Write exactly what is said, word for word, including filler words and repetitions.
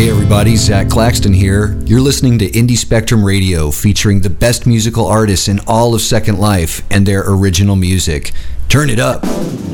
Hey everybody, Zach Claxton here. You're listening to Indie Spectrum Radio, featuring the best musical artists in all of Second Life and their original music. Turn it up.